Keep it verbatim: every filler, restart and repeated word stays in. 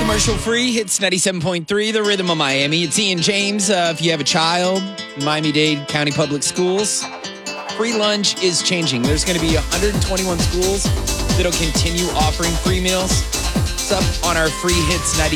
Commercial free, hits ninety-seven point three, the rhythm of Miami. It's Ian James. Uh, if you have a child, Miami-Dade County Public Schools, free lunch is changing. There's going to be one hundred twenty-one schools that'll continue offering free meals. It's up on our free hits ninety.